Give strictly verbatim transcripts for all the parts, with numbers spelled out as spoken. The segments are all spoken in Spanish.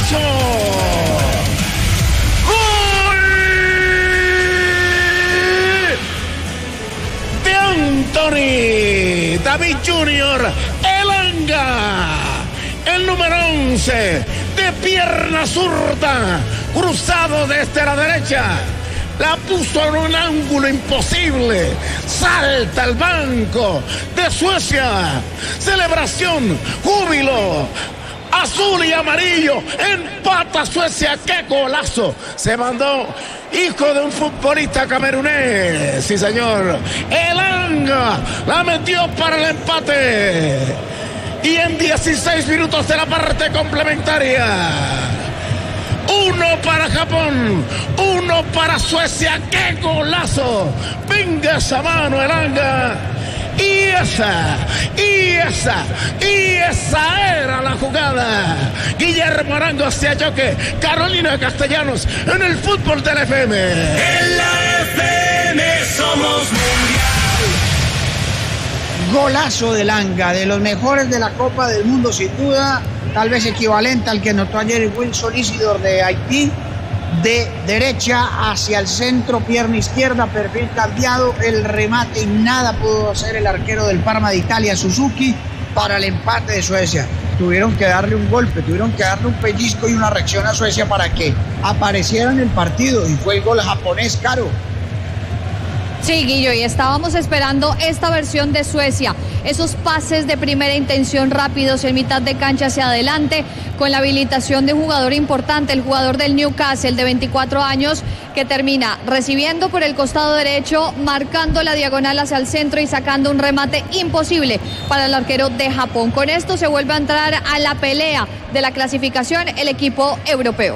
¡Golazo! ¡Gol de Anthony David junior Elanga! El número once, de pierna zurda, cruzado desde la derecha. La puso en un ángulo imposible. Salta al banco de Suecia. Celebración, júbilo. Azul y amarillo. Empata Suecia. ¡Qué golazo! Se mandó hijo de un futbolista camerunés. Sí, señor. Elanga la metió para el empate. Y en dieciséis minutos de la parte complementaria. Uno para Japón, uno para Suecia. ¡Qué golazo! Venga esa mano, Elanga. Y esa, y esa, y esa era la jugada. Guillermo Arango hacia choque. Carolina Castellanos en el fútbol de la F M. En la F M somos mundial. Golazo de Elanga, de los mejores de la Copa del Mundo sin duda. Tal vez equivalente al que anotó ayer Wilson Isidor de Haití, de derecha hacia el centro, pierna izquierda, perfil cambiado, el remate y nada pudo hacer el arquero del Parma de Italia, Suzuki, para el empate de Suecia. Tuvieron que darle un golpe, tuvieron que darle un pellizco y una reacción a Suecia para que apareciera en el partido, y fue el gol japonés, Caro. Sí, Guillo, y estábamos esperando esta versión de Suecia, esos pases de primera intención rápidos en mitad de cancha hacia adelante, con la habilitación de un jugador importante, el jugador del Newcastle de veinticuatro años, que termina recibiendo por el costado derecho, marcando la diagonal hacia el centro y sacando un remate imposible para el arquero de Japón. Con esto se vuelve a entrar a la pelea de la clasificación el equipo europeo.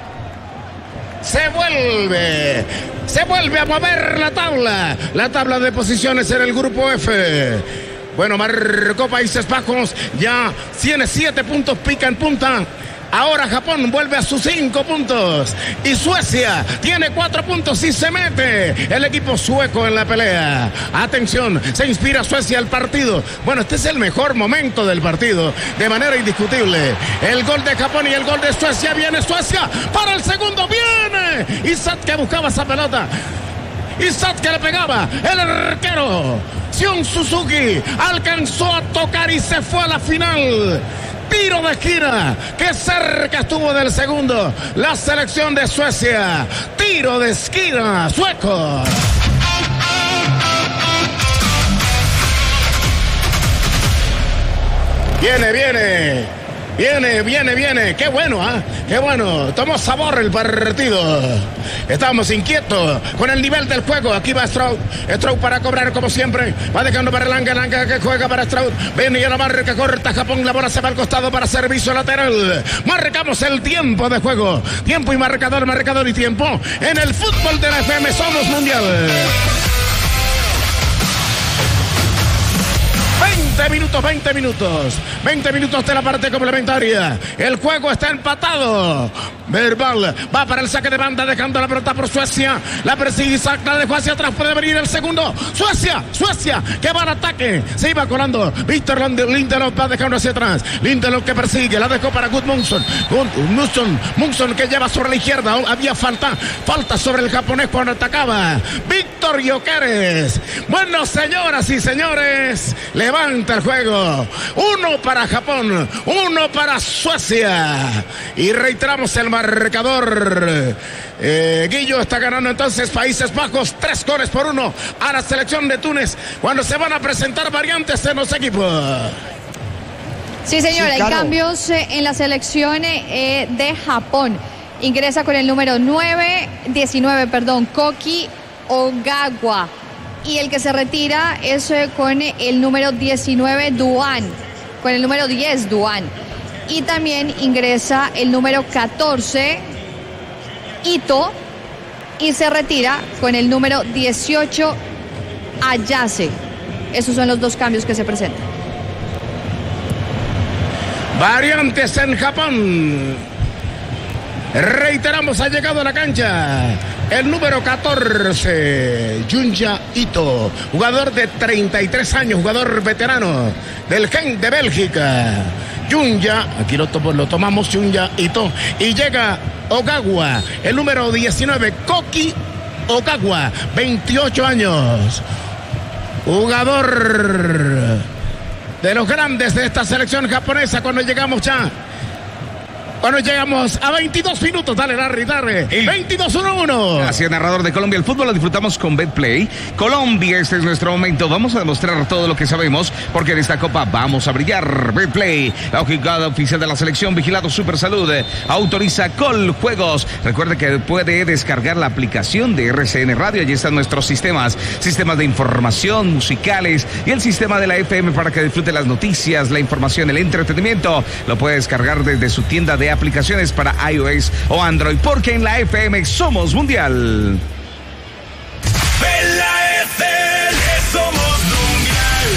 Se vuelve, se vuelve a mover la tabla, la tabla de posiciones en el grupo F. Bueno, marcó Países Bajos, ya tiene siete puntos, pica en punta. Ahora Japón vuelve a sus cinco puntos. Y Suecia tiene cuatro puntos y se mete el equipo sueco en la pelea. Atención, se inspira Suecia al partido. Bueno, este es el mejor momento del partido, de manera indiscutible. El gol de Japón y el gol de Suecia. Viene Suecia para el segundo. Viene Isat, que buscaba esa pelota. Isat, que le pegaba. El arquero Sion Suzuki alcanzó a tocar y se fue a la final. Tiro de esquina, que cerca estuvo del segundo la selección de Suecia. Tiro de esquina sueco. Viene, viene. Viene, viene, viene. Qué bueno, ¿ah? ¿eh? Qué bueno. Tomó sabor el partido. Estamos inquietos con el nivel del juego. Aquí va Stroud. Stroud para cobrar como siempre. Va dejando para Elanga. Elanga que juega para Stroud. Viene y a la marca corta Japón. La bola se va al costado para servicio lateral. Marcamos el tiempo de juego. Tiempo y marcador, marcador y tiempo. En el fútbol de la F M somos mundial. veinte minutos, veinte minutos. veinte minutos de la parte complementaria. El juego está empatado. Verbal va para el saque de banda, dejando la pelota por Suecia. La persigue Isaac, la dejó hacia atrás. Puede venir el segundo. Suecia, Suecia, que va al ataque. Se iba colando. Víctor Lindelof va dejando hacia atrás. Lindelof que persigue, la dejó para Gudmundsson. Gudmundsson, Munson que lleva sobre la izquierda. Había falta, falta sobre el japonés cuando atacaba. Víctor Gyökeres. Bueno, señoras y señores, levanta el juego. Uno para Japón, uno para Suecia. Y reiteramos el marcador. Eh, Guillo está ganando entonces Países Bajos, tres goles por uno a la selección de Túnez, cuando se van a presentar variantes en los equipos. Sí, señor, sí, claro. Hay cambios eh, en la selección eh, de Japón. Ingresa con el número nueve, diecinueve, perdón, Koki Ogawa. Y el que se retira es eh, con el número diecinueve, Duan. Con el número diez, Duan. Y también ingresa el número catorce, Ito. Y se retira con el número dieciocho, Ayase. Esos son los dos cambios que se presentan. Variantes en Japón. Reiteramos, ha llegado a la cancha el número catorce, Junya Ito, jugador de treinta y tres años, jugador veterano del Genk de Bélgica. Yunya, aquí lo, to- lo tomamos, Yunya Ito, y llega Ogawa, el número diecinueve, Koki Ogawa, veintiocho años, jugador de los grandes de esta selección japonesa. Cuando llegamos ya, cuando llegamos a veintidós minutos, dale Larry, dale, veintidós uno uno. Gracias, narrador de Colombia. El fútbol lo disfrutamos con BetPlay. Colombia, este es nuestro momento. Vamos a demostrar todo lo que sabemos, porque en esta copa vamos a brillar. BetPlay, la jugada oficial de la selección, vigilado Super Salud, autoriza Coljuegos. Recuerde que puede descargar la aplicación de R C N Radio. Allí están nuestros sistemas, sistemas de información, musicales y el sistema de la F M para que disfrute las noticias, la información, el entretenimiento. Lo puede descargar desde su tienda de aplicaciones para iOS o Android, porque en la F M somos mundial. En la F M somos mundial.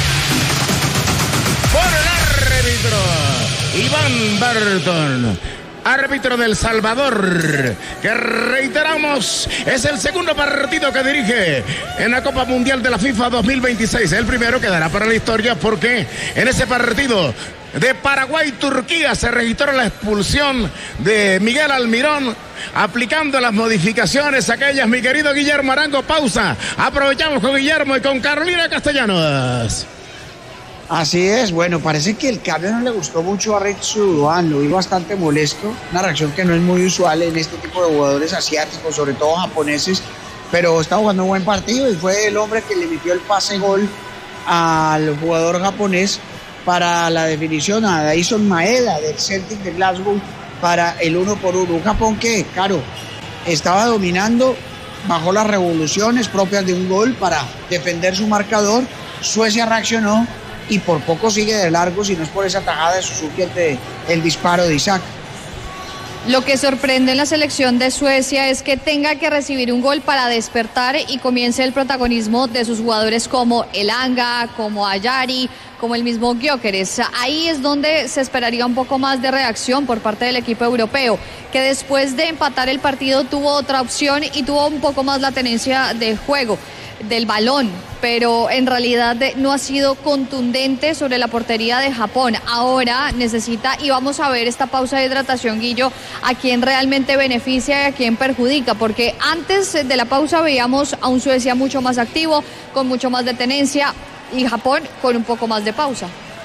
Por el árbitro Iván Barton, árbitro del Salvador, que reiteramos es el segundo partido que dirige en la Copa Mundial de la FIFA dos mil veintiséis. El primero quedará para la historia, porque en ese partido de Paraguay-Turquía se registró la expulsión de Miguel Almirón, aplicando las modificaciones aquellas, mi querido Guillermo Arango. Pausa, aprovechamos con Guillermo y con Carolina Castellanos. Así es, bueno, parece que el cambio no le gustó mucho a Ritsu Doan, lo vi bastante molesto, una reacción que no es muy usual en este tipo de jugadores asiáticos, sobre todo japoneses, pero está jugando un buen partido y fue el hombre que le metió el pase gol al jugador japonés para la definición, a Daison Maeda del Celtic de Glasgow, para el uno por uno. Un Japón que, claro, estaba dominando, bajó las revoluciones propias de un gol para defender su marcador. Suecia reaccionó y por poco sigue de largo, si no es por esa tajada de Suzuki, el, de, el disparo de Isaac. Lo que sorprende en la selección de Suecia es que tenga que recibir un gol para despertar y comience el protagonismo de sus jugadores como Elanga, como Ayari, como el mismo Gyökeres. Ahí es donde se esperaría un poco más de reacción por parte del equipo europeo, que después de empatar el partido tuvo otra opción y tuvo un poco más la tenencia de juego, del balón, pero en realidad no ha sido contundente sobre la portería de Japón. Ahora necesita, y vamos a ver esta pausa de hidratación, Guillo, a quién realmente beneficia y a quién perjudica, porque antes de la pausa veíamos a un Suecia mucho más activo, con mucho más de tenencia, y Japón con un poco más de pausa.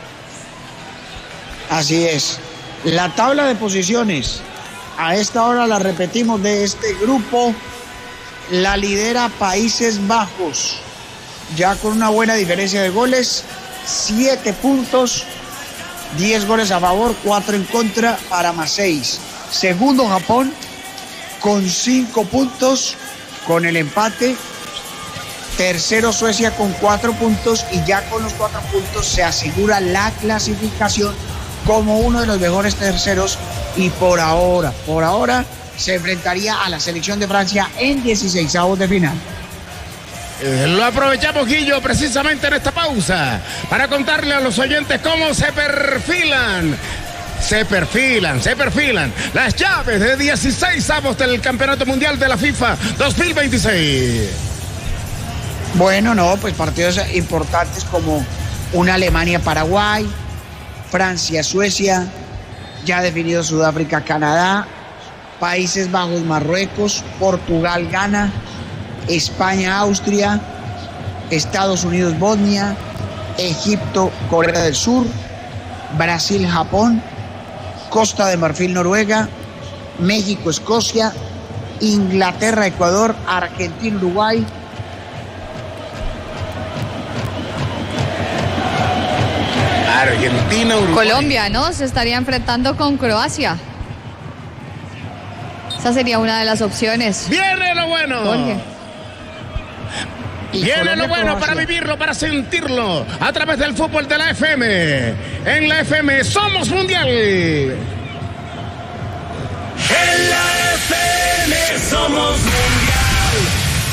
Así es. La tabla de posiciones, a esta hora la repetimos, de este grupo, la lidera Países Bajos, ya con una buena diferencia de goles, siete puntos, diez goles a favor, cuatro en contra, para más seis. Segundo Japón, con cinco puntos, con el empate. Tercero Suecia con cuatro puntos, y ya con los cuatro puntos se asegura la clasificación como uno de los mejores terceros, y por ahora, por ahora se enfrentaría a la selección de Francia en dieciseisavos de final. Eh, lo aprovechamos, Guillo, precisamente en esta pausa para contarle a los oyentes cómo se perfilan. Se perfilan, se perfilan las llaves de dieciseisavos del Campeonato Mundial de la FIFA dos mil veintiséis. Bueno, no, pues partidos importantes como una Alemania-Paraguay, Francia-Suecia, ya definido Sudáfrica-Canadá, Países Bajos, Marruecos, Portugal, Ghana, España, Austria, Estados Unidos, Bosnia, Egipto, Corea del Sur, Brasil, Japón, Costa de Marfil, Noruega, México, Escocia, Inglaterra, Ecuador, Argentina, Uruguay, Argentina, Uruguay. Colombia, ¿no? Se estaría enfrentando con Croacia. Esa sería una de las opciones. Viene lo bueno. Jorge. Viene lo bueno para vivirlo, para sentirlo a través del fútbol de la F M. En la F M somos mundial. En la F M somos mundial.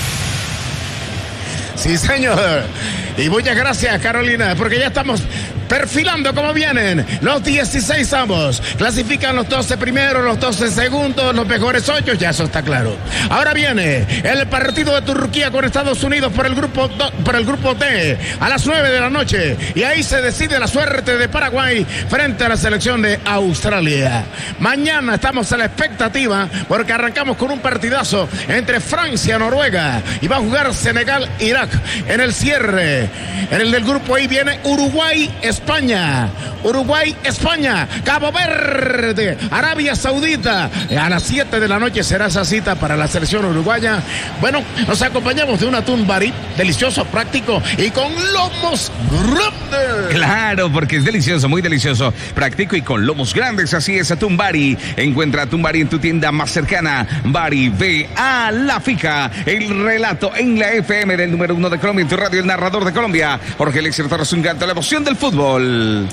Sí, señor. Y muchas gracias, Carolina, porque ya estamos perfilando como vienen los dieciséis ambos. Clasifican los doce primeros, los doce segundos, los mejores ocho, ya eso está claro. Ahora viene el partido de Turquía con Estados Unidos por el grupo do, por el grupo D a las nueve de la noche, y ahí se decide la suerte de Paraguay frente a la selección de Australia. Mañana estamos a la expectativa porque arrancamos con un partidazo entre Francia y Noruega y va a jugar Senegal-Irak en el cierre. En el del grupo ahí viene Uruguay-España, Uruguay-España, Cabo Verde, Arabia Saudita. A las siete de la noche será esa cita para la selección uruguaya. Bueno, nos acompañamos de un atún barí delicioso, práctico y con lomos grandes. Claro, porque es delicioso, muy delicioso, práctico y con lomos grandes. Así es, atún barí. Encuentra atún barí en tu tienda más cercana. Barí, ve a la fija. El relato en la F M del número uno de Colombia, en tu radio, el narrador de Colombia, Jorge Eliezer Torres, un canto a la emoción del fútbol.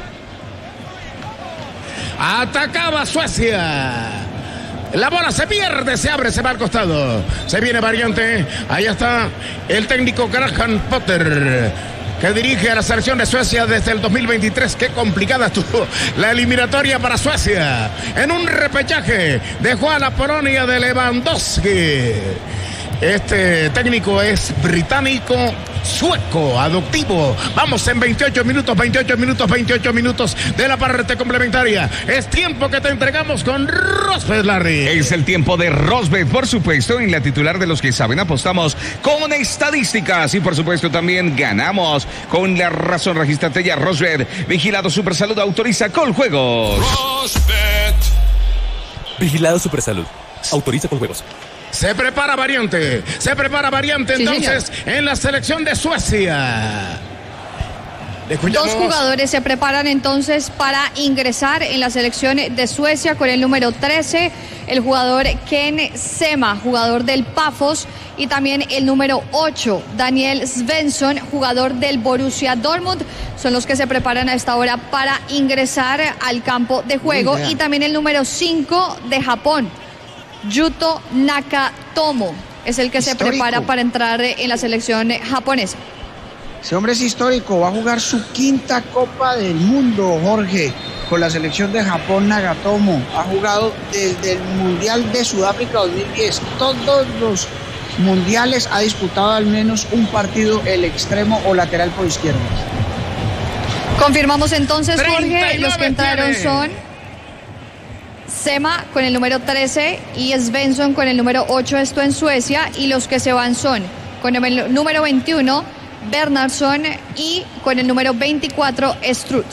Atacaba Suecia. La bola se pierde, se abre, se va al costado. Se viene variante. Ahí está el técnico Graham Potter, que dirige a la selección de Suecia desde el dos mil veintitrés. Qué complicada estuvo la eliminatoria para Suecia. En un repechaje dejó a la Polonia de Lewandowski. Este técnico es británico, sueco, adoptivo. Vamos en veintiocho minutos, veintiocho minutos, veintiocho minutos de la parte complementaria. Es tiempo que te entregamos con Rosbet, Larry. Es el tiempo de Rosbet, por supuesto, en la titular de los que saben. Apostamos con estadísticas y por supuesto también ganamos con la razón. Regístrate ya, Rosbet. Vigilado Supersalud, autoriza Coljuegos. Rosbet. Vigilado Supersalud, autoriza Coljuegos. Se prepara variante, se prepara variante sí, entonces señor. En la selección de Suecia. Dos jugadores se preparan entonces para ingresar en la selección de Suecia con el número trece, el jugador Ken Sema, jugador del Pafos, y también el número ocho, Daniel Svensson, jugador del Borussia Dortmund. Son los que se preparan a esta hora para ingresar al campo de juego. Y también el número cinco de Japón, Yuto Nakatomo, es el que histórico. Se prepara para entrar en la selección japonesa. Ese hombre es histórico, va a jugar su quinta Copa del Mundo, Jorge, con la selección de Japón. Nagatomo ha jugado desde el Mundial de Sudáfrica dos mil diez. Todos los mundiales ha disputado al menos un partido el extremo o lateral por izquierda. Confirmamos entonces, Jorge, los que entraron tiene. son Sema con el número trece y Svensson con el número ocho, esto en Suecia, y los que se van son con el número veintiuno, Bernhardsson, y con el número veinticuatro, Strutt.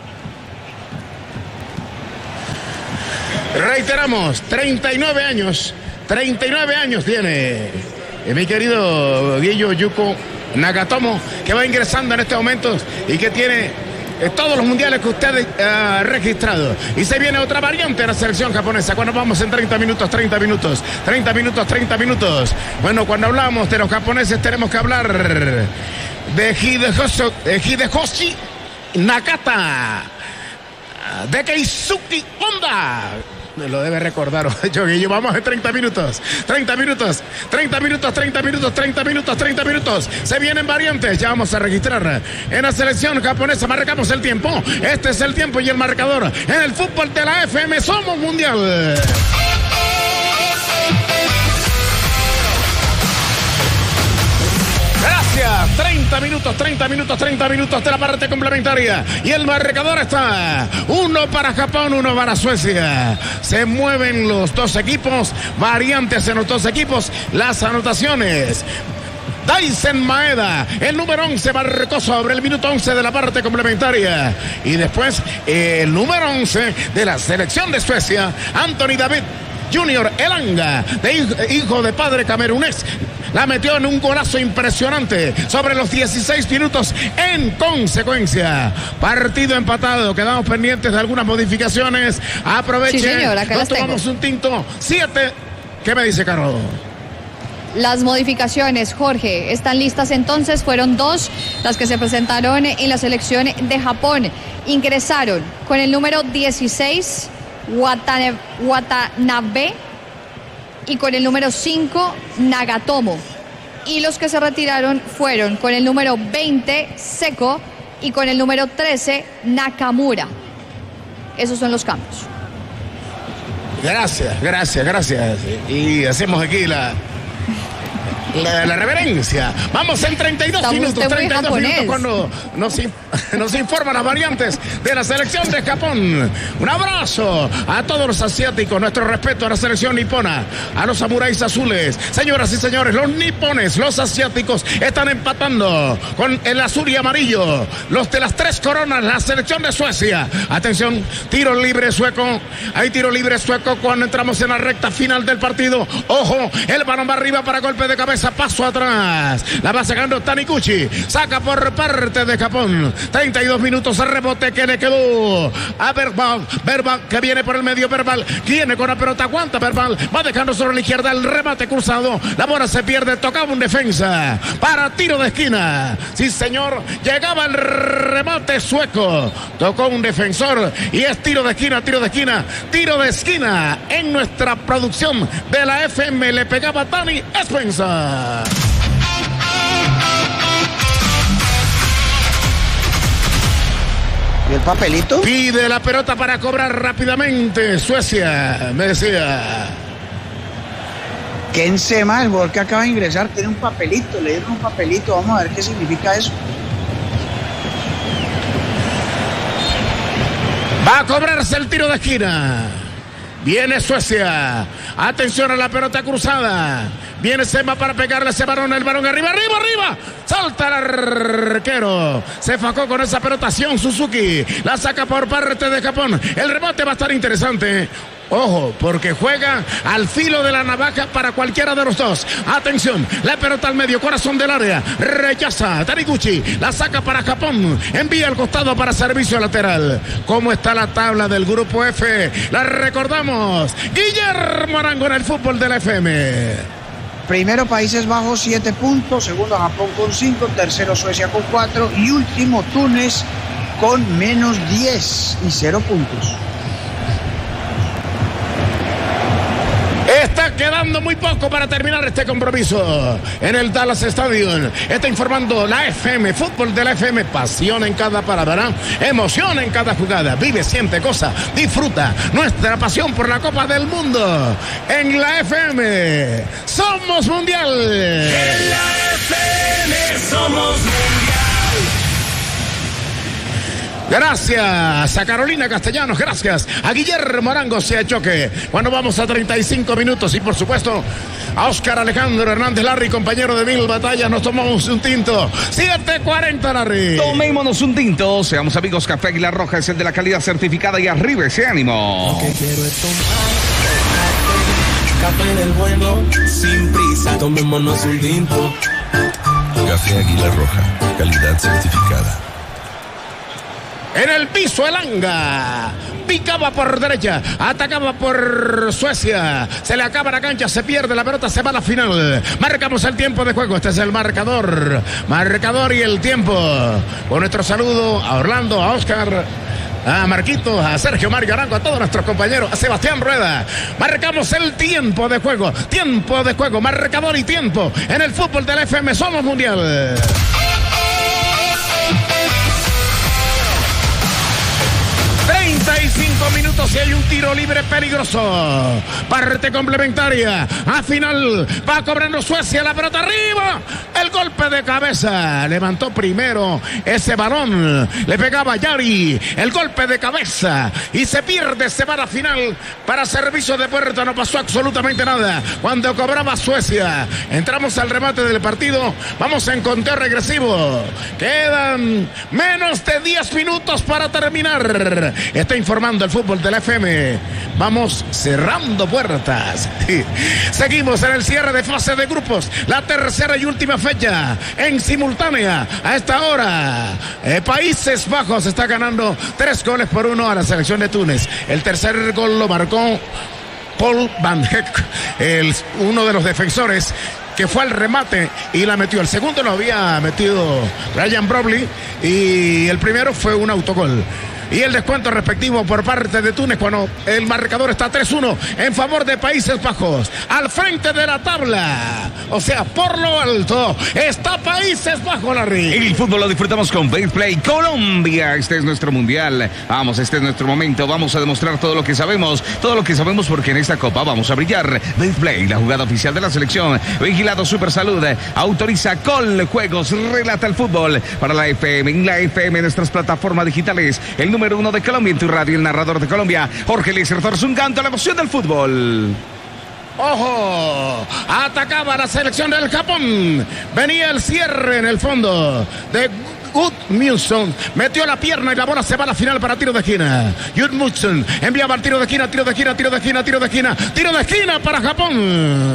Reiteramos, treinta y nueve años, treinta y nueve años tiene mi querido Guillo Yuko Nagatomo, que va ingresando en estos momentos y que tiene Eh, todos los mundiales que usted ha uh, registrado. Y se viene otra variante de la selección japonesa. Cuando vamos en treinta minutos, treinta minutos, treinta minutos, treinta minutos. Bueno, cuando hablamos de los japoneses tenemos que hablar de Hideyoshi, de Hideyoshi Nakata, de Keisuke Honda. Me lo debe recordar, yo, Guillo. Vamos en treinta minutos, treinta minutos, treinta minutos, treinta minutos, treinta minutos, treinta minutos. Se vienen variantes, ya vamos a registrar en la selección japonesa. Marcamos el tiempo, este es el tiempo y el marcador. En el fútbol de la F M somos mundial. Gracias. treinta minutos, treinta minutos, treinta minutos de la parte complementaria. Y el marcador está uno para Japón, uno para Suecia. Se mueven los dos equipos, variantes en los dos equipos. Las anotaciones: Daisen Maeda, el número once, marcó sobre el minuto once de la parte complementaria. Y después el número once de la selección de Suecia, Anthony David Junior Elanga, de hijo de padre camerunés, la metió en un golazo impresionante sobre los dieciséis minutos. En consecuencia, partido empatado. Quedamos pendientes de algunas modificaciones. Aproveche, sí, señor, acá nos tomamos tengo. un tinto. Siete. ¿Qué me dice, Caro? Las modificaciones, Jorge, están listas entonces. Fueron dos las que se presentaron en la selección de Japón. Ingresaron con el número dieciséis, Watanabe, Watanabe, y con el número cinco, Nagatomo. Y los que se retiraron fueron con el número veinte, Seko, y con el número trece, Nakamura. Esos son los cambios. Gracias, gracias, gracias. Y hacemos aquí la... La, la reverencia. Vamos en treinta y dos Está minutos, treinta y dos japonés. minutos cuando nos, nos informan las variantes de la selección de Japón. Un abrazo a todos los asiáticos, nuestro respeto a la selección nipona, a los samuráis azules. Señoras y señores, los nipones, los asiáticos están empatando con el azul y amarillo. Los de las tres coronas, la selección de Suecia. Atención, tiro libre sueco. Hay tiro libre sueco cuando entramos en la recta final del partido. Ojo, el balón va arriba para golpe de cabeza. Paso atrás, la va sacando Taniguchi, saca por parte de Japón. Treinta y dos minutos, el rebote que le quedó a Verbal, Verbal que viene por el medio. Verbal viene con la pelota, aguanta Verbal, va dejando sobre la izquierda el remate cruzado, la bola se pierde, tocaba un defensa para tiro de esquina. Sí señor, llegaba el remate sueco, tocó un defensor y es tiro de esquina, tiro de esquina, tiro de esquina en nuestra producción de la F M. Le pegaba Dani Spencer. ¿Y el papelito? Pide la pelota para cobrar rápidamente Suecia, me decía. Ken Sema, el jugador que acaba de ingresar, tiene un papelito, le dieron un papelito, vamos a ver qué significa eso. Va a cobrarse el tiro de esquina. Viene Suecia. Atención a la pelota cruzada. Viene Sema para pegarle ese balón, el balón arriba, arriba, arriba. Salta el arquero. Se facó con esa pelota Sion Suzuki. La saca por parte de Japón. El rebote va a estar interesante. Ojo, porque juega al filo de la navaja para cualquiera de los dos. Atención, la pelota al medio, corazón del área. Rechaza Taniguchi, la saca para Japón. Envía al costado para servicio lateral. ¿Cómo está la tabla del grupo F? La recordamos. Guillermo Arango en el fútbol de la F M. Primero Países Bajos, siete puntos. Segundo Japón con cinco. Tercero Suecia con cuatro. Y último Túnez con menos diez y cero puntos. Está quedando muy poco para terminar este compromiso en el Dallas Stadium. Está informando la F M, fútbol de la F M. Pasión en cada parada, emoción en cada jugada. Vive, siente, goza, disfruta nuestra pasión por la Copa del Mundo. En la F M, somos mundial. En la F M somos mundial. Gracias a Carolina Castellanos, gracias a Guillermo Arango, se choque. Cuando vamos a treinta y cinco minutos y por supuesto a Oscar Alejandro Hernández Larry, compañero de mil batallas, nos tomamos un tinto. siete cuarenta Larry. Tomémonos un tinto, seamos amigos. Café Águila Roja es el de la calidad certificada y arriba ese ánimo. Lo que quiero es tomar café del bueno, sin prisa, tomémonos un tinto. Café Águila Roja, calidad certificada. En el piso Elanga, picaba por derecha, atacaba por Suecia, se le acaba la cancha, se pierde la pelota, se va a la final. Marcamos el tiempo de juego, este es el marcador, marcador y el tiempo. Con nuestro saludo a Orlando, a Oscar, a Marquito, a Sergio Mario Arango, a todos nuestros compañeros, a Sebastián Rueda. Marcamos el tiempo de juego, tiempo de juego, marcador y tiempo. En el fútbol de la F M somos mundial. treinta y cinco minutos y hay un tiro libre peligroso. Parte complementaria. A final va cobrando Suecia, la pelota arriba. El golpe de cabeza. Levantó primero ese balón. Le pegaba Yari. El golpe de cabeza. Y se pierde, se va a la final. Para servicio de puerta no pasó absolutamente nada. Cuando cobraba Suecia. Entramos al remate del partido. Vamos en conteo regresivo. Quedan menos de diez minutos para terminar. Está informando el fútbol de la F M. Vamos cerrando puertas. Seguimos en el cierre de fase de grupos. La tercera y última fecha. En simultánea. A esta hora. Eh, Países Bajos está ganando tres goles por uno a la selección de Túnez. El tercer gol lo marcó Paul Van Heck, el, uno de los defensores que fue al remate y la metió. El segundo lo había metido Ryan Brobley y el primero fue un autogol. y el descuento respectivo por parte de Túnez cuando el marcador está tres uno en favor de Países Bajos. Al frente de la tabla, o sea, por lo alto, está Países Bajos, Larry. El fútbol lo disfrutamos con BetPlay Colombia. Este es nuestro mundial. Vamos, este es nuestro momento. Vamos a demostrar todo lo que sabemos. Todo lo que sabemos porque en esta copa vamos a brillar. BetPlay, la jugada oficial de la selección. Vigilado Supersalud. Autoriza Coljuegos. Relata el fútbol para la F M. En la F M, nuestras plataformas digitales. El número uno de Colombia en tu radio. El narrador de Colombia, Jorge Eliezer Zorzunganto. La emoción del fútbol. ¡Ojo! Atacaba la selección del Japón. Venía el cierre en el fondo de Gudmundsson. Metió la pierna y la bola se va a la final para tiro de esquina. Gudmundsson enviaba al tiro de esquina, tiro de esquina, tiro de esquina, tiro de esquina, tiro de esquina para Japón.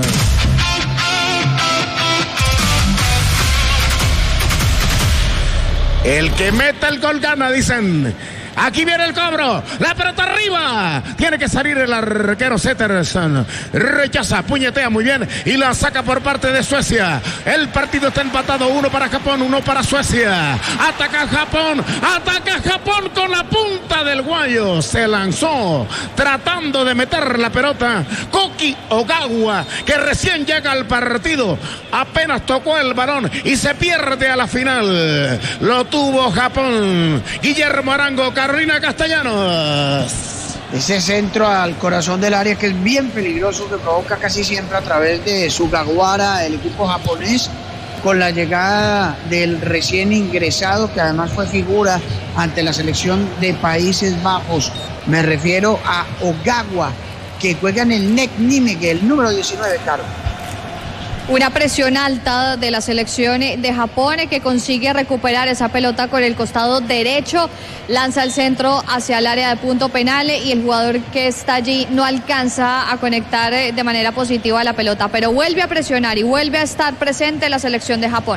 El que meta el gol gana, dicen. Aquí viene el cobro, la pelota arriba, tiene que salir el arquero Zetterson, rechaza, puñetea muy bien y la saca por parte de Suecia. El partido está empatado, uno para Japón, uno para Suecia. Ataca Japón, ataca Japón con la punta del guayo, se lanzó tratando de meter la pelota Koki Ogawa, que recién llega al partido, apenas tocó el balón y se pierde a la final. Lo tuvo Japón. Guillermo Arango, Carolina Castellanos. Ese centro al corazón del área que es bien peligroso, que provoca casi siempre a través de Sugawara, el equipo japonés, con la llegada del recién ingresado, que además fue figura ante la selección de Países Bajos. Me refiero a Ogawa, que juega en el N E C Nijmegen, el número diecinueve, Caro. Una presión alta de la selección de Japón que consigue recuperar esa pelota con el costado derecho, lanza el centro hacia el área de punto penal y el jugador que está allí no alcanza a conectar de manera positiva la pelota, pero vuelve a presionar y vuelve a estar presente la selección de Japón.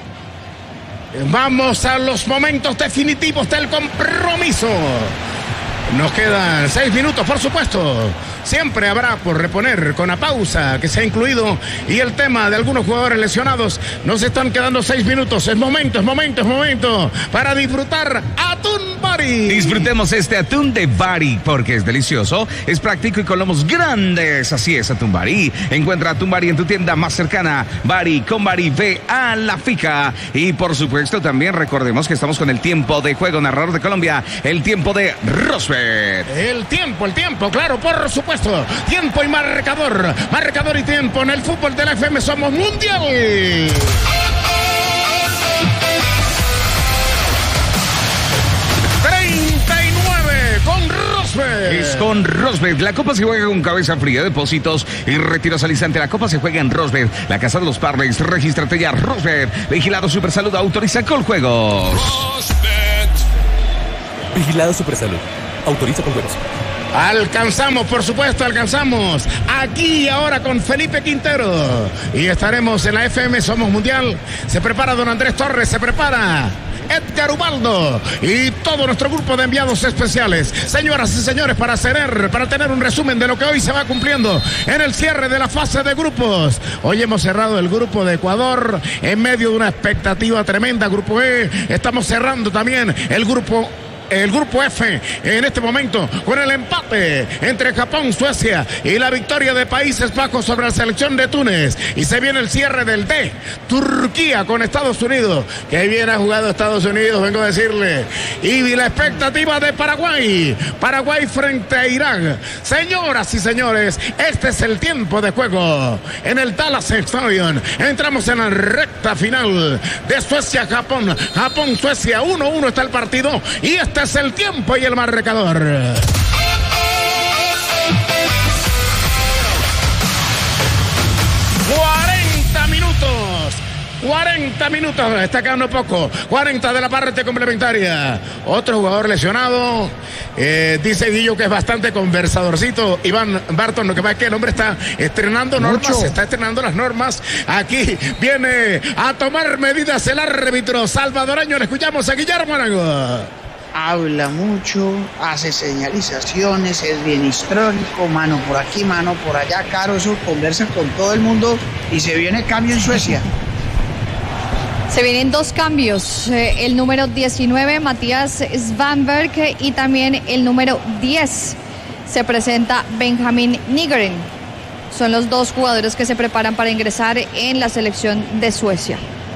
Vamos a los momentos definitivos del compromiso. Nos quedan seis minutos, por supuesto. Siempre habrá por reponer con la pausa que se ha incluido y el tema de algunos jugadores lesionados. Nos están quedando seis minutos. Es momento, es momento, es momento para disfrutar atún Bari. Disfrutemos este atún de Bari porque es delicioso, es práctico y con lomos grandes. Así es, atún Bari. Encuentra atún Bari en tu tienda más cercana. Bari con Bari, ve a la fija. Y por supuesto también recordemos que estamos con el tiempo de juego, narrador de Colombia, el tiempo de Rosberg. El tiempo, el tiempo, claro, por supuesto. Tiempo y marcador. Marcador y tiempo en el fútbol de la F M. Somos mundial. treinta y nueve con Rosberg. Es con Rosberg. La Copa se juega con cabeza fría, depósitos y retiros al instante. La Copa se juega en Rosberg, la casa de los parlays. Regístrate ya, Rosberg. Vigilado Supersalud, autoriza Coljuegos. Rosberg. Vigilado Supersalud. Autoriza con juegos. Alcanzamos, por supuesto, alcanzamos. Aquí y ahora con Felipe Quintero. Y estaremos en la F M Somos Mundial. Se prepara don Andrés Torres, se prepara Edgar Ubaldo y todo nuestro grupo de enviados especiales. Señoras y señores, para tener, para tener un resumen de lo que hoy se va cumpliendo en el cierre de la fase de grupos. Hoy hemos cerrado el grupo de Ecuador en medio de una expectativa tremenda. Grupo E, estamos cerrando también el grupo El grupo F en este momento con el empate entre Japón, Suecia y la victoria de Países Bajos sobre la selección de Túnez. Y se viene el cierre del D, Turquía con Estados Unidos. Que bien ha jugado Estados Unidos, vengo a decirle. Y la expectativa de Paraguay. Paraguay frente a Irán. Señoras y señores, este es el tiempo de juego en el Dallas Stadium. Entramos en la recta final de Suecia-Japón. Japón-Suecia, uno uno está el partido. Y este es el tiempo y el marcador. cuarenta minutos. cuarenta minutos, está quedando poco. cuarenta de la parte complementaria. Otro jugador lesionado. Eh, dice Guillo que es bastante conversadorcito. Iván Barton, lo que pasa es que el hombre está estrenando normas, Mucho. está estrenando las normas. Aquí viene a tomar medidas el árbitro salvadoreño. Le escuchamos a Guillermo Arango. Habla mucho, hace señalizaciones, es bien histrónico, mano por aquí, mano por allá, Caro, eso conversa con todo el mundo y se viene cambio en Suecia. Se vienen dos cambios, eh, el número diecinueve, Matías Svanberg, y también el número diez, se presenta Benjamin Nygren. Son los dos jugadores que se preparan para ingresar en la selección de Suecia.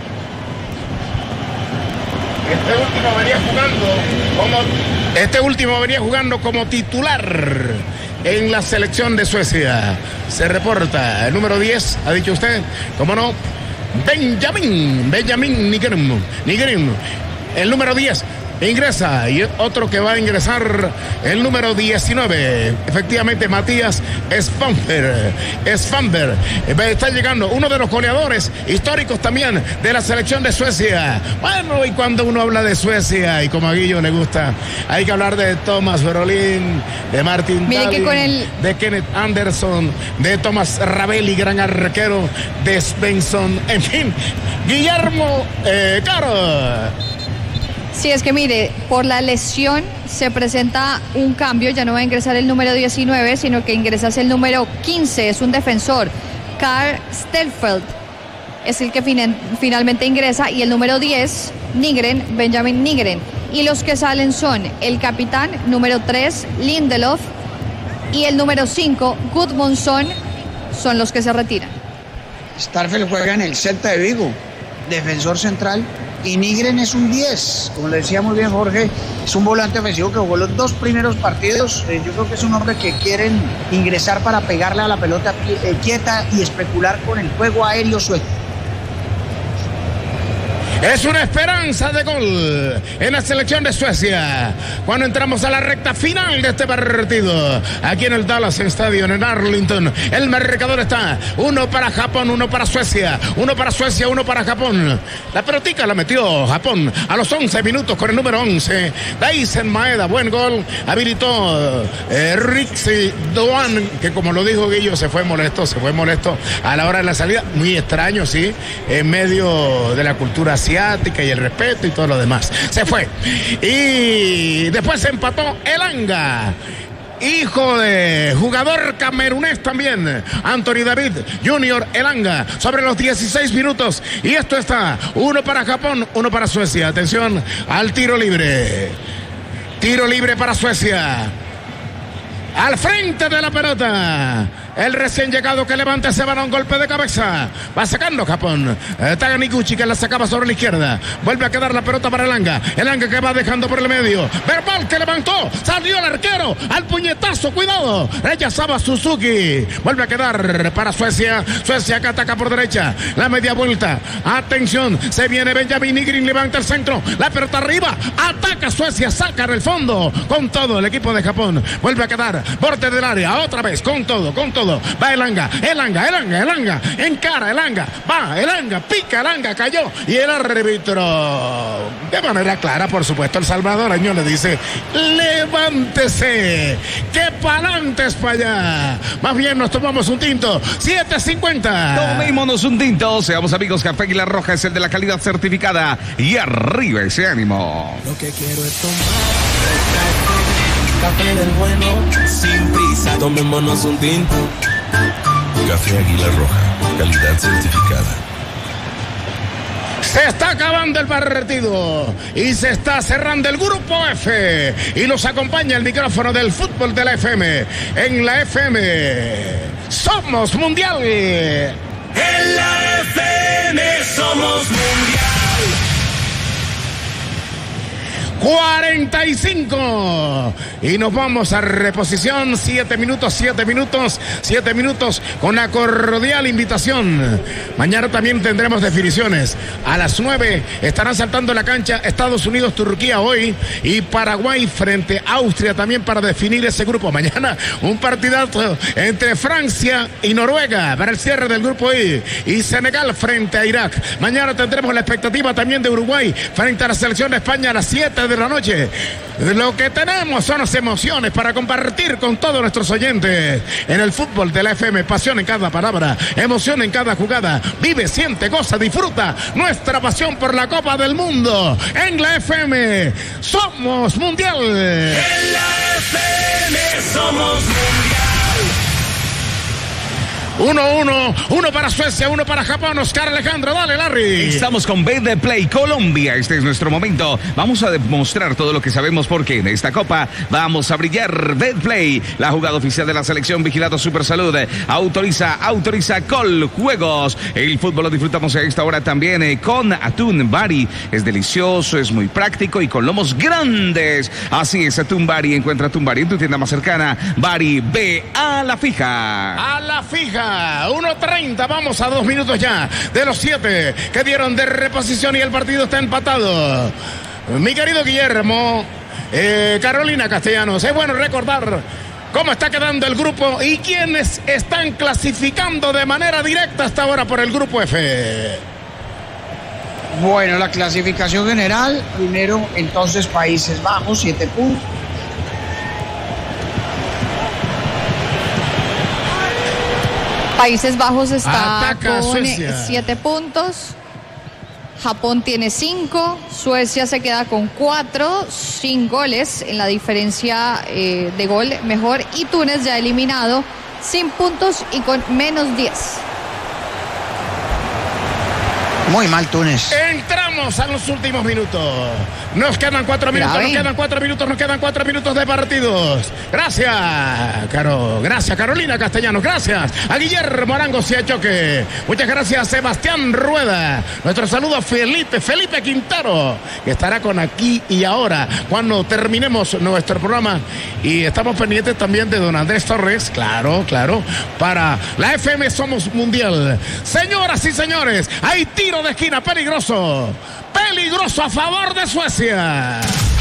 Este último venía jugando como, este último venía jugando como titular en la selección de Suecia. Se reporta el número diez, ha dicho usted, ¿cómo no? Benjamin, Benjamin Nygren, Nygren, el número diez. Ingresa, y otro que va a ingresar, el número diecinueve, efectivamente Matías Svanberg. Svanberg está llegando, uno de los goleadores históricos también de la selección de Suecia. Bueno, y cuando uno habla de Suecia, y como a Guillo le gusta, hay que hablar de Thomas Brolin, de Martin Dahlin, el... de Kenneth Anderson, de Thomas Ravelli, gran arquero, de Svensson, en fin, Guillermo eh, Caro. Sí, es que mire, por la lesión se presenta un cambio, ya no va a ingresar el número diecinueve, sino que ingresas el número quince, es un defensor, Carl Stelfeld, es el que fin finalmente ingresa, y el número diez, Nygren, Benjamin Nygren. Y los que salen son el capitán, número tres, Lindelof, y el número cinco, Gudmundsson, son los que se retiran. Starfelt juega en el Celta de Vigo, defensor central. Y Nygren es un diez, como le decía muy bien Jorge, es un volante ofensivo que jugó los dos primeros partidos. Eh, yo creo que es un hombre que quieren ingresar para pegarle a la pelota eh, quieta y especular con el juego aéreo sueco. Es una esperanza de gol en la selección de Suecia cuando entramos a la recta final de este partido aquí en el Dallas Stadium en Arlington. El marcador está uno para Japón, uno para Suecia, uno para Suecia, uno para Japón. La pelotica la metió Japón a los once minutos con el número once, Daisen Maeda, buen gol, habilitó eh, Rixi Doan, que como lo dijo Guillo, se fue molesto, se fue molesto a la hora de la salida, muy extraño, sí, en medio de la cultura asiática y el respeto y todo lo demás. Se fue. Y después se empató Elanga, hijo de jugador camerunés también, Anthony David Junior Elanga, sobre los dieciséis minutos. Y esto está uno para Japón, uno para Suecia. Atención al tiro libre. Tiro libre para Suecia. Al frente de la pelota, el recién llegado que levanta ese balón, golpe de cabeza, va sacando Japón. eh, Taganiguchi, que la sacaba sobre la izquierda, vuelve a quedar la pelota para Elanga, Elanga que va dejando por el medio, Verbal que levantó, salió el arquero, al puñetazo, cuidado, rechazaba Suzuki, vuelve a quedar para Suecia, Suecia que ataca por derecha, la media vuelta, atención, se viene Benjamin Nygren, levanta el centro, la pelota arriba, ataca Suecia, saca del fondo, con todo el equipo de Japón, vuelve a quedar borde del área, otra vez, con todo, con todo, va Elanga, Elanga, Elanga, Elanga, encara Elanga, va Elanga, pica Elanga, cayó, y el árbitro, de manera clara, por supuesto, el salvadoreño le dice, levántese, que pa'lantes para allá, más bien nos tomamos un tinto, siete cincuenta. Tomémonos un tinto, seamos amigos, Café Águila Roja es el de la calidad certificada, y arriba ese ánimo. Lo que quiero es tomar café del bueno, sin prisa, tomémonos un tinto. Café Águila Roja, calidad certificada. Se está acabando el partido y se está cerrando el grupo F y nos acompaña el micrófono del fútbol de la F M. En la F M somos mundial. En la F M somos mundial. cuarenta y cinco y nos vamos a reposición. Siete minutos, siete minutos, siete minutos con la cordial invitación. Mañana también tendremos definiciones. A las nueve estarán saltando la cancha Estados Unidos, Turquía hoy, y Paraguay frente a Austria también para definir ese grupo. Mañana un partidazo entre Francia y Noruega para el cierre del grupo I, y Senegal frente a Irak. Mañana tendremos la expectativa también de Uruguay frente a la selección de España a las siete de la noche. Lo que tenemos son las emociones para compartir con todos nuestros oyentes en el fútbol de la F M. Pasión en cada palabra, emoción en cada jugada. Vive, siente, goza, disfruta nuestra pasión por la Copa del Mundo. En la F M somos mundial. En la F M somos mundial. Uno, uno, uno para Suecia, uno para Japón. Oscar Alejandro, dale, Larry. Estamos con Betplay Colombia. Este es nuestro momento. Vamos a demostrar todo lo que sabemos porque en esta copa vamos a brillar. Betplay, la jugada oficial de la selección, vigilado Super Salud. Autoriza, autoriza Col Juegos. El fútbol lo disfrutamos a esta hora también eh, con atún Bari. Es delicioso, es muy práctico y con lomos grandes. Así es, atún Bari. Encuentra atún Bari en tu tienda más cercana. Bari, ve a la fija. A la fija. uno treinta, vamos a dos minutos ya de los siete que dieron de reposición y el partido está empatado. Mi querido Guillermo, eh, Carolina Castellanos, es bueno recordar cómo está quedando el grupo y quiénes están clasificando de manera directa hasta ahora por el grupo F. Bueno, la clasificación general, primero entonces Países Bajos, siete puntos. Países Bajos está Ataca con Suecia. siete puntos. Japón tiene cinco. Suecia se queda con cuatro, sin goles en la diferencia eh, de gol mejor. Y Túnez ya eliminado, sin puntos y con menos diez. Muy mal Túnez. Entramos a los últimos minutos. Nos quedan cuatro minutos, Grave. nos quedan cuatro minutos, nos quedan cuatro minutos de partidos. Gracias, Caro. Gracias, Carolina Castellanos. Gracias a Guillermo Arango Siachoque. Muchas gracias, Sebastián Rueda. Nuestro saludo a Felipe, Felipe Quintero, que estará con Aquí y Ahora cuando terminemos nuestro programa. Y estamos pendientes también de don Andrés Torres, claro, claro, para la F M Somos Mundial. Señoras y señores, hay tiro de esquina peligroso. Peligroso a favor de Suecia.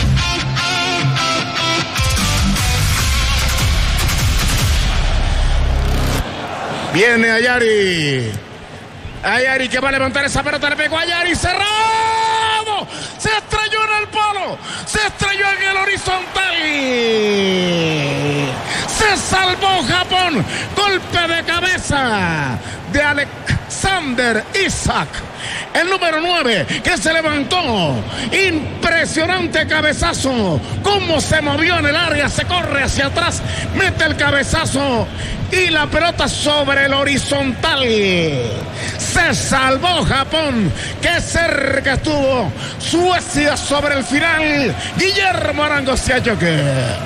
Viene Ayari. Ayari que va a levantar esa pelota, le pegó a Ayari, cerrado. Se estrelló en el palo. Se estrelló en el horizontal. Se salvó Japón. Golpe de cabeza de Alexander Isak. El número nueve que se levantó. Impresionante cabezazo. Cómo se movió en el área. Se corre hacia atrás. Mete el cabezazo. Y la pelota sobre el horizontal. Se salvó Japón. Qué cerca estuvo Suecia sobre el final. Guillermo Arango Siachoque.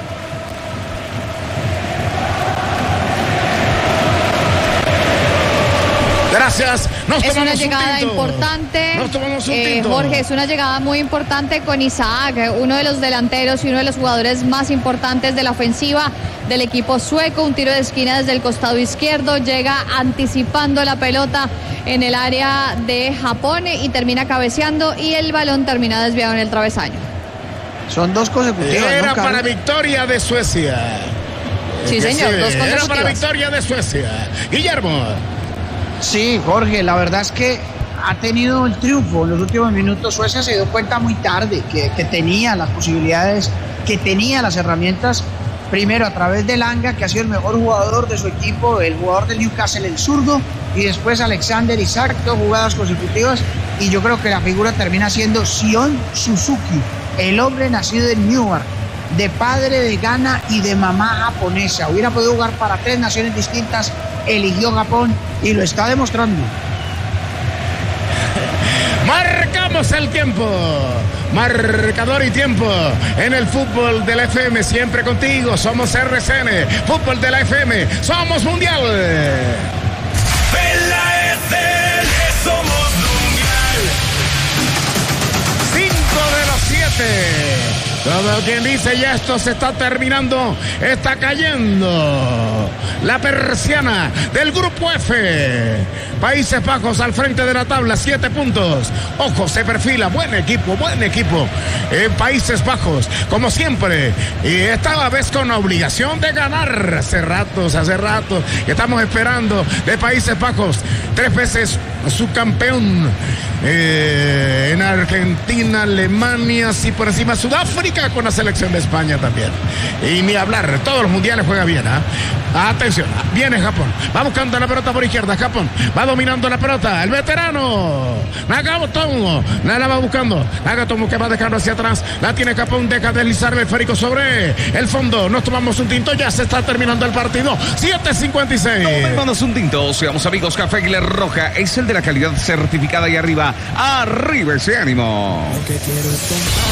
Gracias. Nos Es una tomamos un llegada tinto. importante. Nos tomamos un Eh, tinto. Jorge, es una llegada muy importante con Isaac, uno de los delanteros y uno de los jugadores más importantes de la ofensiva del equipo sueco. Un tiro de esquina desde el costado izquierdo. Llega anticipando la pelota en el área de Japón y termina cabeceando y el balón termina desviado en el travesaño. Son dos consecutivas, Era ¿no, para Carlos? victoria de Suecia. Sí, Eh, que señor, sí, dos Era para consecutivas. victoria de Suecia. Guillermo. Sí, Jorge, la verdad es que ha tenido el triunfo en los últimos minutos. Suecia se dio cuenta muy tarde que, que tenía las posibilidades, que tenía las herramientas. Primero a través de Langa, que ha sido el mejor jugador de su equipo, el jugador del Newcastle, el zurdo, y después Alexander Isak, dos jugadas consecutivas. Y yo creo que la figura termina siendo Sion Suzuki, el hombre nacido en Newark, de padre de Ghana y de mamá japonesa. Hubiera podido jugar para tres naciones distintas, eligió Japón y lo está demostrando. Marcamos el tiempo. Marcador y tiempo en el fútbol de la F M. Siempre contigo. Somos R C N. Fútbol de la F M. Somos Mundial. En la F M somos mundial. Cinco de los siete. Como quien dice, ya esto se está terminando, está cayendo la persiana del grupo F. Países Bajos al frente de la tabla, siete puntos. Ojo, se perfila, buen equipo, buen equipo. En Países Bajos, como siempre, y esta vez con obligación de ganar. Hace ratos, hace ratos, que estamos esperando de Países Bajos. Tres veces subcampeón eh, en Argentina, Alemania, sí por encima Sudáfrica con la selección de España también. Y ni hablar, todos los mundiales juega bien, ¿ah? ¿eh? Atención. Atención, viene Japón, va buscando la pelota por izquierda, Japón va dominando la pelota, el veterano Nagatomo, la, la va buscando, Nagatomo que va dejando hacia atrás, la tiene Japón, deja deslizar el esférico sobre el fondo, nos tomamos un tinto, ya se está terminando el partido, siete cincuenta y seis. Tomemos un tinto, seamos amigos, Café Águila Roja es el de la calidad certificada y arriba, arriba ese ánimo. Lo que quiero es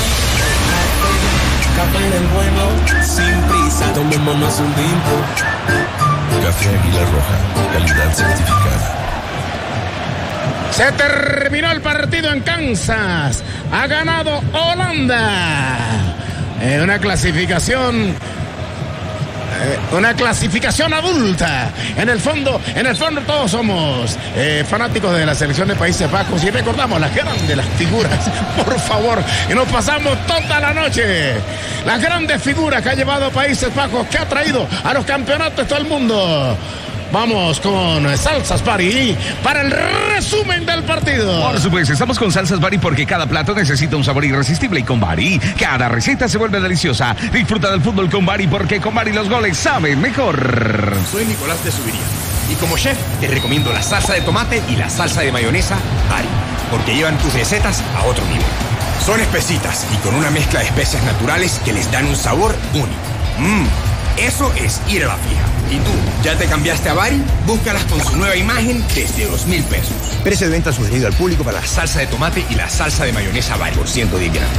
tomar café del bueno, sin prisa, tomémonos un tinto. Café Águila Roja, calidad certificada. Se terminó el partido en Kansas. Ha ganado Holanda. Eh, una clasificación. Eh, una clasificación adulta. En el fondo, en el fondo todos somos eh, fanáticos de la selección de Países Bajos y recordamos las grandes las figuras, por favor, y nos pasamos toda la noche. Las grandes figuras que ha llevado Países Bajos, que ha traído a los campeonatos de todo el mundo. Vamos con Salsas Bari para el resumen del partido. Por supuesto, estamos con Salsas Bari porque cada plato necesita un sabor irresistible y con Bari cada receta se vuelve deliciosa. Disfruta del fútbol con Bari porque con Bari los goles saben mejor. Soy Nicolás de Subiría y como chef te recomiendo la salsa de tomate y la salsa de mayonesa Bari porque llevan tus recetas a otro nivel. Son espesitas y con una mezcla de especias naturales que les dan un sabor único. Mmm, eso es ir a la fija. ¿Y tú, ya te cambiaste a Bari? Búscalas con su nueva imagen desde dos mil pesos. Precio de venta sugerido al público para la salsa de tomate y la salsa de mayonesa Bari por ciento diez gramos.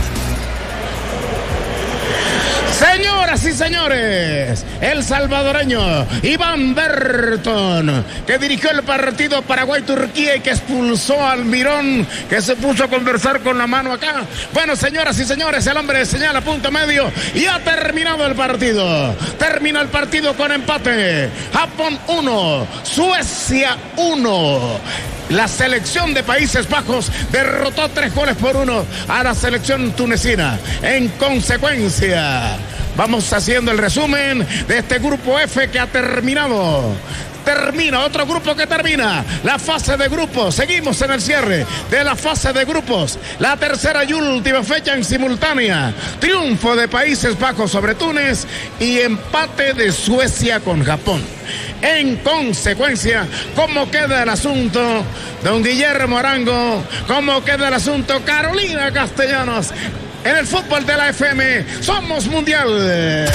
Señoras y señores, el salvadoreño Iván Berton, que dirigió el partido Paraguay-Turquía y que expulsó al Mirón, que se puso a conversar con la mano acá. Bueno, señoras y señores, el hombre señala punto medio y ha terminado el partido. Termina el partido con empate. Japón uno, Suecia uno. La selección de Países Bajos derrotó tres goles por uno a la selección tunecina. En consecuencia, vamos haciendo el resumen de este grupo F que ha terminado. Termina, otro grupo que termina, la fase de grupos. Seguimos en el cierre de la fase de grupos. La tercera y última fecha en simultánea. Triunfo de Países Bajos sobre Túnez y empate de Suecia con Japón. En consecuencia, ¿cómo queda el asunto, don Guillermo Arango? ¿Cómo queda el asunto, Carolina Castellanos? En el fútbol de la F M, somos mundial.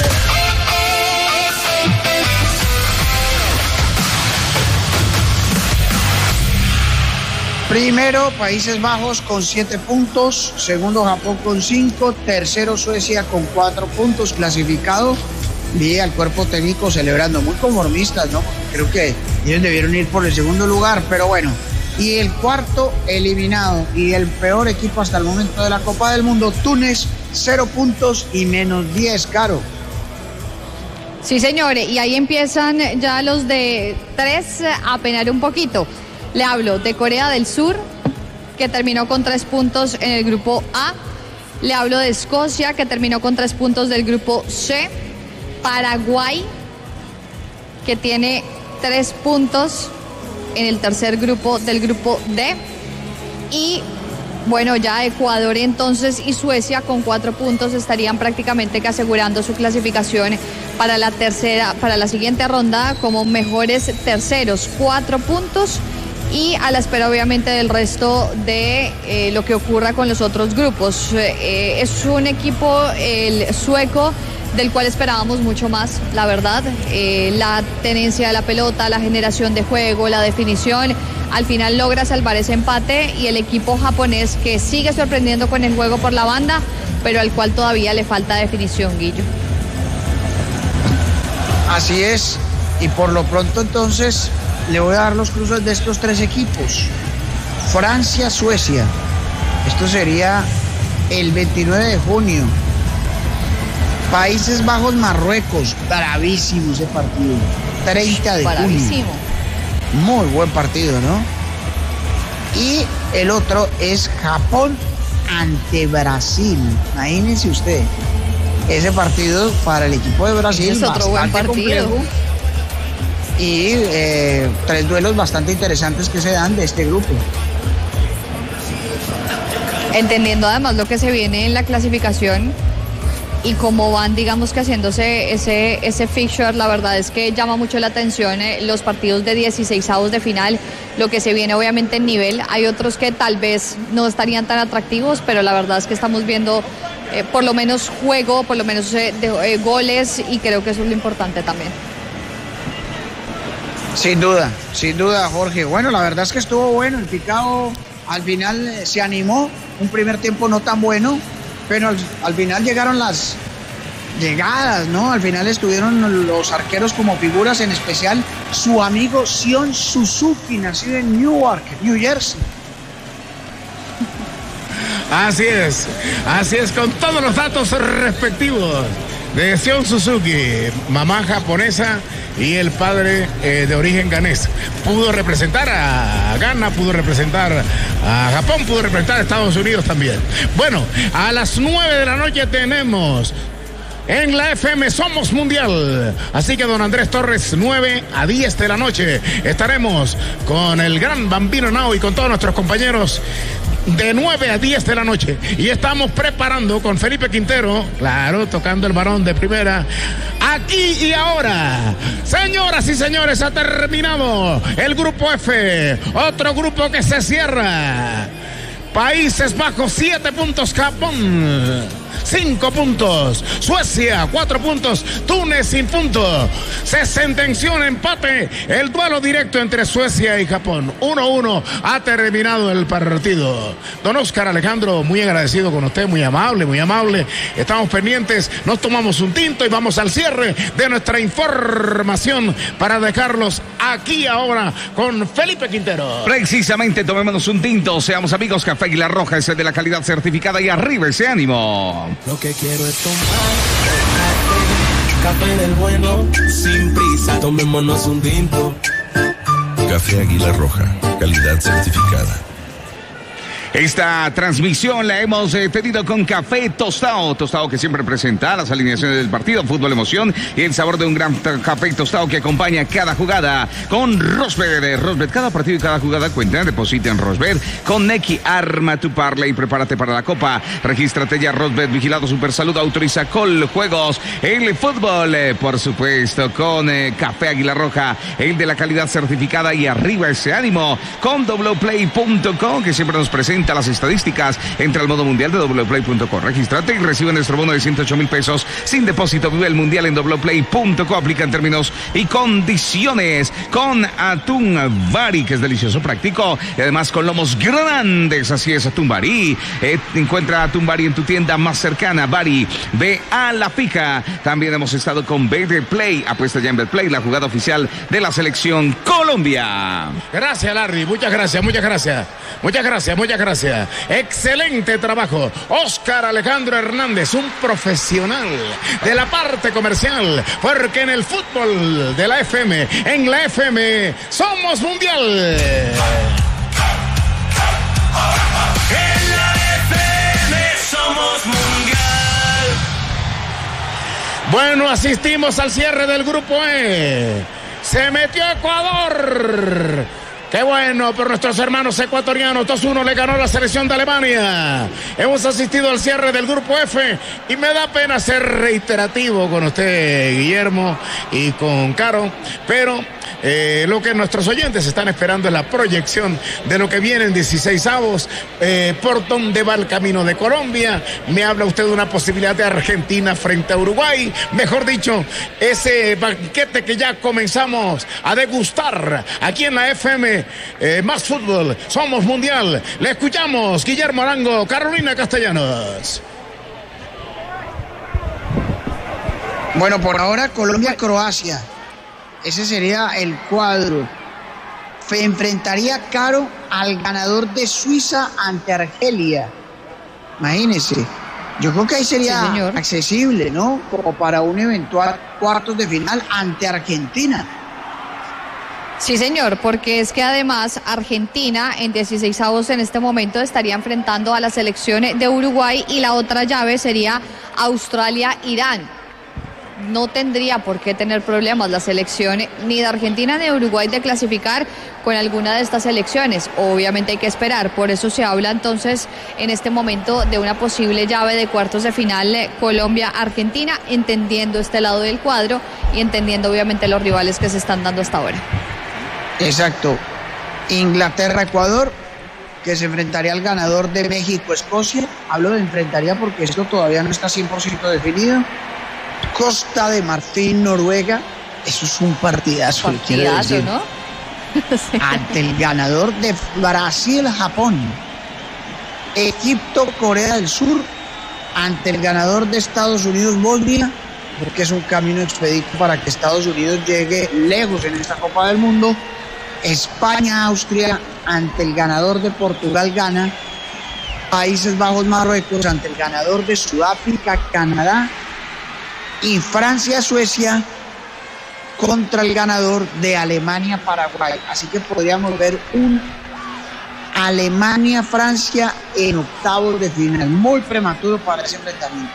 Primero, Países Bajos con siete puntos. Segundo, Japón con cinco. Tercero, Suecia con cuatro puntos clasificado. Vi al cuerpo técnico celebrando, muy conformistas, ¿no? Creo que ellos debieron ir por el segundo lugar, pero bueno. Y el cuarto eliminado y el peor equipo hasta el momento de la Copa del Mundo, Túnez, cero puntos y menos diez, Caro. Sí, señores, y ahí empiezan ya los de tres a penar un poquito. Le hablo de Corea del Sur, que terminó con tres puntos en el grupo A. Le hablo de Escocia, que terminó con tres puntos del grupo C. Paraguay, que tiene tres puntos en el tercer grupo del grupo D. Y bueno, ya Ecuador entonces y Suecia con cuatro puntos estarían prácticamente que asegurando su clasificación para la tercera, para la siguiente ronda como mejores terceros, cuatro puntos. Y a la espera obviamente del resto de eh, lo que ocurra con los otros grupos. Eh, es un equipo, el sueco, del cual esperábamos mucho más, la verdad. Eh, la tenencia de la pelota, la generación de juego, la definición, al final logra salvar ese empate y el equipo japonés que sigue sorprendiendo con el juego por la banda, pero al cual todavía le falta definición, Guillo. Así es, y por lo pronto entonces le voy a dar los cruces de estos tres equipos. Francia, Suecia. Esto sería el veintinueve de junio. Países Bajos, Marruecos. Bravísimo ese partido. treinta de Bravísimo. junio. Muy buen partido, ¿no? Y el otro es Japón ante Brasil. Imagínense usted. Ese partido para el equipo de Brasil es otro buen partido. Complejo. Y eh, tres duelos bastante interesantes que se dan de este grupo. Entendiendo además lo que se viene en la clasificación y como van, digamos que haciéndose ese, ese fixture, la verdad es que llama mucho la atención eh, los partidos de dieciseisavos de final, lo que se viene obviamente en nivel. Hay otros que tal vez no estarían tan atractivos, pero la verdad es que estamos viendo eh, por lo menos juego, por lo menos eh, de, eh, goles, y creo que eso es lo importante también. Sin duda, sin duda, Jorge. Bueno, la verdad es que estuvo bueno, el picado al final eh, se animó, un primer tiempo no tan bueno, pero al, al final llegaron las llegadas, ¿no? Al final estuvieron los arqueros como figuras, en especial su amigo Sion Suzuki, nacido en Newark, New Jersey. Así es, así es, con todos los datos respectivos de Sion Suzuki, mamá japonesa y el padre eh, de origen ganés. Pudo representar a Ghana, pudo representar a Japón, pudo representar a Estados Unidos también. Bueno, a las nueve de la noche tenemos en la F M Somos Mundial. Así que don Andrés Torres, nueve a diez de la noche, estaremos con el gran Bambino Now y con todos nuestros compañeros de nueve a diez de la noche. Y estamos preparando con Felipe Quintero, claro, tocando el varón de primera, aquí y ahora. Señoras y señores, ha terminado el grupo F, otro grupo que se cierra. Países Bajos, siete puntos. Japón, cinco puntos. Suecia, cuatro puntos. Túnez, sin punto. Se sentenció en empate el duelo directo entre Suecia y Japón. uno a uno ha terminado el partido. Don Oscar Alejandro, muy agradecido con usted, muy amable, muy amable. Estamos pendientes, nos tomamos un tinto y vamos al cierre de nuestra información para dejarlos aquí ahora con Felipe Quintero. Precisamente, tomémonos un tinto, seamos amigos. Café Águila Roja es el de la calidad certificada y arriba ese ánimo. Lo que quiero es tomar café, café del bueno, sin prisa, tomémonos un tinto. Café Águila Roja, calidad certificada. Esta transmisión la hemos eh, tenido con Café Tostado, tostado que siempre presenta las alineaciones del partido, fútbol, emoción y el sabor de un gran café tostado que acompaña cada jugada con Rosbet. Rosbet, cada partido y cada jugada cuenta, deposita en Rosbet con Neki, arma tu parlay y prepárate para la copa. Regístrate ya, Rosbet, vigilado Supersalud, autoriza Col Juegos. El fútbol, eh, por supuesto, con eh, Café Águila Roja, el de la calidad certificada y arriba ese ánimo con wplay punto com, que siempre nos presenta las estadísticas. Entra al modo mundial de wplay punto com, regístrate y recibe nuestro bono de ciento ocho mil pesos sin depósito. Vive el mundial en wplay punto com, aplican términos y condiciones. Con atún Bari, que es delicioso, práctico y además con lomos grandes. Así es, atún Bari. Eh, encuentra atún Bari en tu tienda más cercana. Bari, ve a la fija. También hemos estado con Betplay. Apuesta ya en Betplay, la jugada oficial de la selección Colombia. Gracias, Larry, muchas gracias, muchas gracias, muchas gracias, muchas gracias. Excelente trabajo. Oscar Alejandro Hernández, un profesional de la parte comercial, porque en el fútbol de la F M, en la F M, somos mundial. En la F M somos mundial. Bueno, asistimos al cierre del grupo E. Se metió Ecuador. Qué bueno por nuestros hermanos ecuatorianos. dos uno le ganó la selección de Alemania. Hemos asistido al cierre del grupo F y me da pena ser reiterativo con usted, Guillermo, y con Caro, pero eh, lo que nuestros oyentes están esperando es la proyección de lo que viene en dieciseisavos, eh, por dónde va el camino de Colombia. Me habla usted de una posibilidad de Argentina frente a Uruguay. Mejor dicho, ese banquete que ya comenzamos a degustar aquí en la F M. Eh, más fútbol, somos mundial. Le escuchamos, Guillermo Arango, Carolina Castellanos. Bueno, por ahora Colombia-Croacia. Ese sería el cuadro. Se enfrentaría Caro al ganador de Suiza ante Argelia. Imagínense. Yo creo que ahí sería sí, accesible, ¿no? Como para un eventual cuartos de final ante Argentina. Sí, señor, porque es que además Argentina en dieciseisavos en este momento estaría enfrentando a la selección de Uruguay y la otra llave sería Australia-Irán. no tendría por qué tener problemas la selección ni de Argentina ni de Uruguay de clasificar con alguna de estas selecciones. Obviamente hay que esperar, por eso se habla entonces en este momento de una posible llave de cuartos de final eh, Colombia-Argentina, entendiendo este lado del cuadro y entendiendo obviamente los rivales que se están dando hasta ahora. Exacto. Inglaterra-Ecuador, que se enfrentaría al ganador de México-Escocia. Hablo de enfrentaría porque esto todavía no está cien por ciento definido. Costa de Marfil, Noruega. Eso es un partidazo. Partidazo, ¿no? Sí. Ante el ganador de Brasil-Japón. Egipto-Corea del Sur. Ante el ganador de Estados Unidos-Bosnia, porque es un camino expedito para que Estados Unidos llegue lejos en esta Copa del Mundo. España-Austria ante el ganador de Portugal-Ghana. Países Bajos-Marruecos ante el ganador de Sudáfrica-Canadá. Y Francia-Suecia contra el ganador de Alemania-Paraguay. Así que podríamos ver un Alemania-Francia en octavos de final. Muy prematuro para ese enfrentamiento.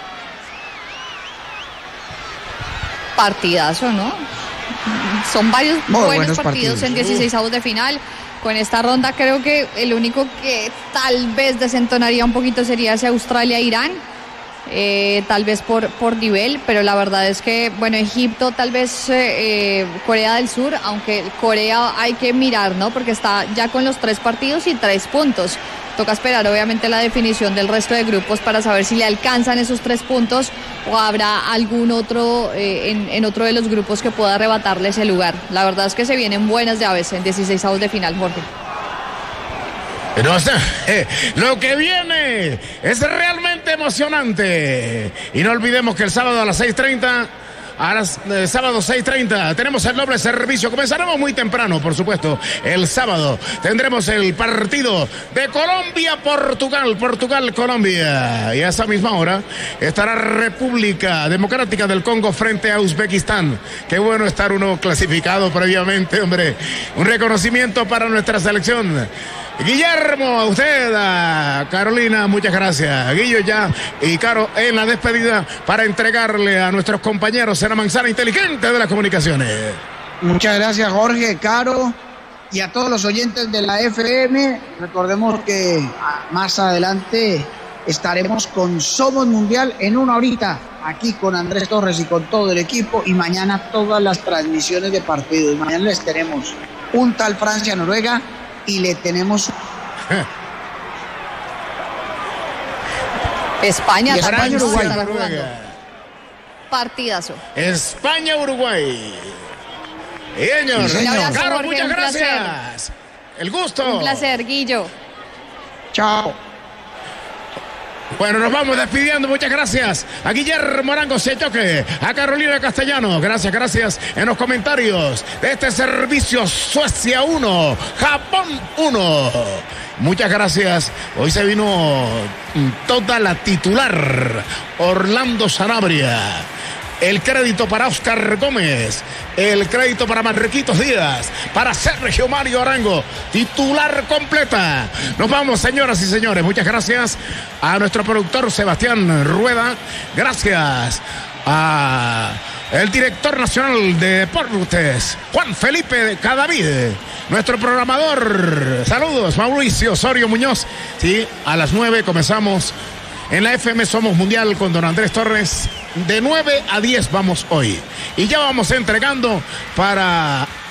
Partidazo, ¿no? Son varios Muy buenos, buenos partidos, partidos en dieciseisavos de final. Con esta ronda creo que el único que tal vez desentonaría un poquito sería ese Australia-Irán. Eh, tal vez por, por nivel, pero la verdad es que, bueno, Egipto, tal vez eh, Corea del Sur, aunque Corea hay que mirar, ¿no? Porque está ya con los tres partidos y tres puntos. Toca esperar, obviamente, la definición del resto de grupos para saber si le alcanzan esos tres puntos o habrá algún otro eh, en, en otro de los grupos que pueda arrebatarle ese lugar. La verdad es que se vienen buenas llaves en dieciseisavos de final, Jorge. No, eh, lo que viene es realmente emocionante. Y no olvidemos que el sábado a las seis treinta, a las eh, sábado seis treinta, tenemos el doble servicio. Comenzaremos muy temprano, por supuesto. El sábado tendremos el partido de Colombia-Portugal, Portugal-Colombia. Y a esa misma hora estará República Democrática del Congo frente a Uzbekistán. Qué bueno estar uno clasificado previamente, hombre. Un reconocimiento para nuestra selección. Guillermo, a usted, a Carolina, muchas gracias. Guillo ya y Caro en la despedida para entregarle a nuestros compañeros en la manzana inteligente de las comunicaciones. Muchas gracias, Jorge, Caro, y a todos los oyentes de la F M. Recordemos que más adelante estaremos con Somos Mundial en una horita, aquí con Andrés Torres y con todo el equipo, y mañana todas las transmisiones de partidos. Mañana les tenemos un tal Francia-Noruega y le tenemos España, España Uruguay. Partidazo. España-Uruguay. Y señor, Sí, señor. Caro, Jorge, muchas un gracias. placer. El gusto. Un placer, Guillo. Chao. Bueno, nos vamos despidiendo. Muchas gracias a Guillermo Arango Sechoque, a Carolina Castellano. Gracias, gracias en los comentarios de este servicio. Suecia uno, Japón uno. Muchas gracias. Hoy se vino toda la titular. Orlando Sanabria. El crédito para Oscar Gómez, el crédito para Marquitos Díaz, para Sergio Mario Arango, titular completa. Nos vamos, señoras y señores. Muchas gracias a nuestro productor Sebastián Rueda. Gracias a el director nacional de deportes, Juan Felipe Cadavid. Nuestro programador, saludos, Mauricio Osorio Muñoz. Sí, a las nueve comenzamos en la F M Somos Mundial con don Andrés Torres. De nueve a diez vamos hoy. Y ya vamos entregando para